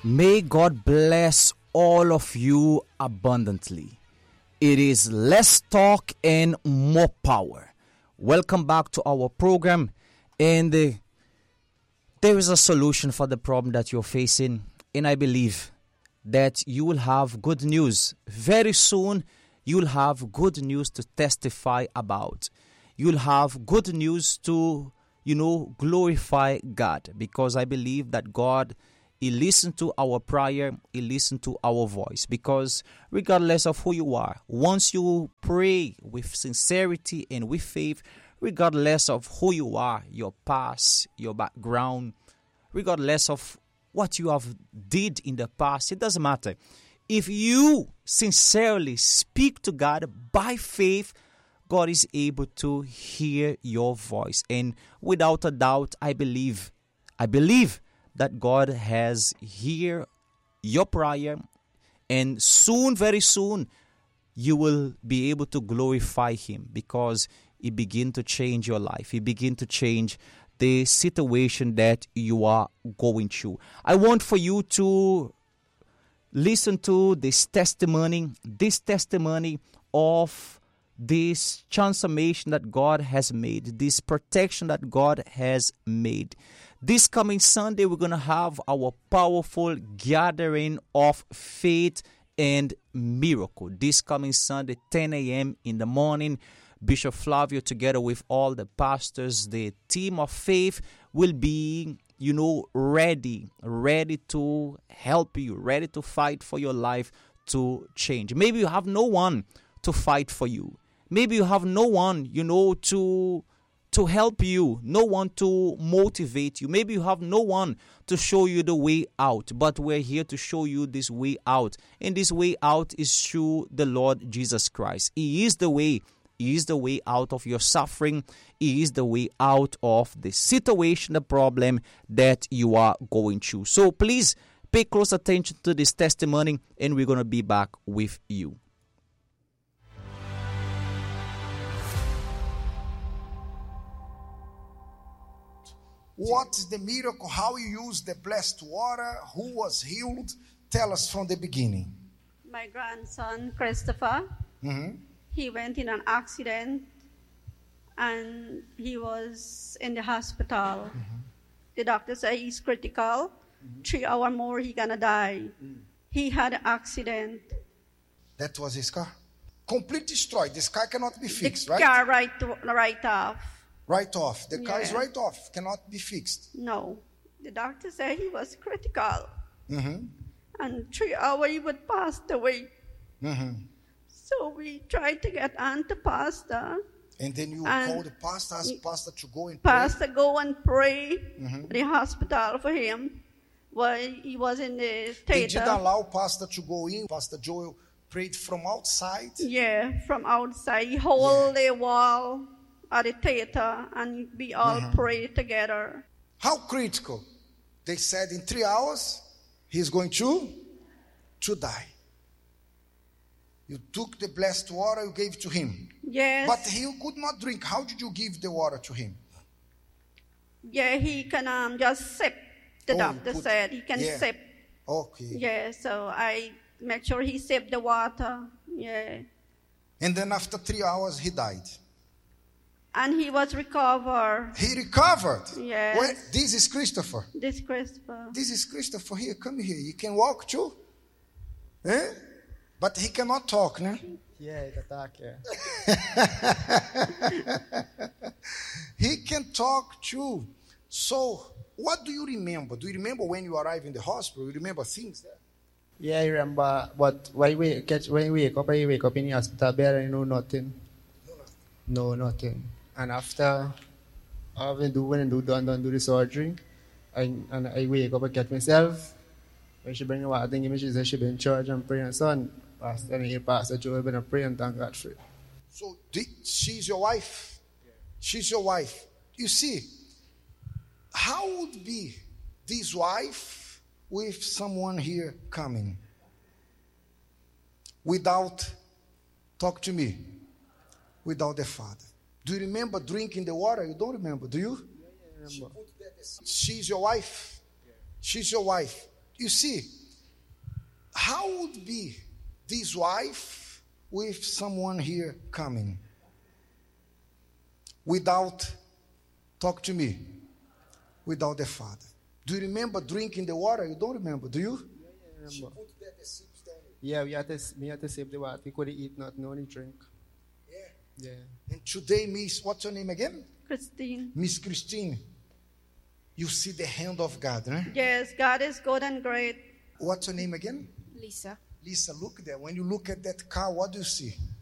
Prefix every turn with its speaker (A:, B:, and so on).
A: May God bless all of you abundantly. It is less talk and more power. Welcome back to our program. And there is a solution for the problem that you're facing. And I believe that you will have good news. Very soon, you'll have good news to testify about. You'll have good news to, glorify God. Because I believe that God, He listens to our prayer, He listens to our voice. Because regardless of who you are, once you pray with sincerity and with faith, regardless of who you are, your past, your background, regardless of what you have did in the past, it doesn't matter. If you sincerely speak to God by faith, God is able to hear your voice. And without a doubt, I believe that God has heard your prayer, and soon, very soon, you will be able to glorify Him because He begin to change your life. He begin to change the situation that you are going through. I want for you to listen to this testimony of this transformation that God has made, this protection that God has made. This coming Sunday, we're going to have our powerful gathering of faith and miracle. This coming Sunday, 10 a.m. in the morning, Bishop Flavio, together with all the pastors, the team of faith, will be, ready to help you, ready to fight for your life to change. Maybe you have no one to fight for you. Maybe you have no one, to help you, no one to motivate you. Maybe you have no one to show you the way out, but we're here to show you this way out. And this way out is through the Lord Jesus Christ. He is the way. He is the way out of your suffering. He is the way out of the situation, the problem that you are going through. So please pay close attention to this testimony, and we're going to be back with you.
B: What is the miracle? How you use the blessed water? Who was healed? Tell us from the beginning.
C: My grandson, Christopher, he went in an accident and he was in the hospital. The doctor said he's critical. 3 hours more, he's going to die. He had an accident.
B: That was his car? Complete destroyed. This car cannot be fixed,
C: the
B: right?
C: Car right off.
B: Right off. The car is right off. Cannot be fixed.
C: No. The doctor said he was critical.
B: Mm-hmm.
C: And 3 hours he would pass away.
B: Mm-hmm.
C: So we tried to get on to pastor.
B: And then you call the pastor, ask pastor to go and
C: pastor pray. Go and pray at the hospital for him. While he was in the theater.
B: They did allow pastor to go in. Pastor Joel prayed from outside.
C: Yeah, from outside. He hold the wall at the theater and we all pray together.
B: How critical? They said in 3 hours, he's going to die. You took the blessed water, you gave to him.
C: Yes.
B: But he could not drink. How did you give the water to him?
C: Yeah, he can just sip. The doctor said he can sip.
B: Okay.
C: Yeah, so I make sure he sipped the water. Yeah.
B: And then after 3 hours, he died.
C: And he was recovered.
B: He recovered?
C: Yes.
B: Well, this is Christopher.
C: This Christopher.
B: This is Christopher. Here, come here. You can walk too? Eh? But he cannot talk, no?
D: Yeah, he can talk, yeah.
B: He can talk too. So, what do you remember? Do you remember when you arrived in the hospital? You remember things there?
D: Yeah, I remember. But when you wake up in the hospital bed and you know nothing. No, nothing. And after I do the surgery, and I wake up and get myself. When she bring the water, she said she been in church and praying. Son, Pastor Joe been praying and thank God for it.
B: So she's your wife? Yeah. She's your wife. You see, how would be this wife with someone here coming? Without, talk to me, without the father. Do you remember drinking the water? You don't remember, do you?
D: Yeah, I remember.
B: She's your wife. Yeah. She's your wife. You see, how would be this wife with someone here coming? Without, talk to me, without the father. Do you remember drinking the water? You don't remember, do you?
D: Remember. Yeah, we had to save the water. We couldn't eat nothing, only drink. Yeah.
B: And today, Miss, what's your name again?
C: Christine.
B: Miss Christine. You see the hand of God, right?
C: Yes, God is good and great.
B: What's your name again?
E: Lisa.
B: Lisa, look there. When you look at that car, what do you see?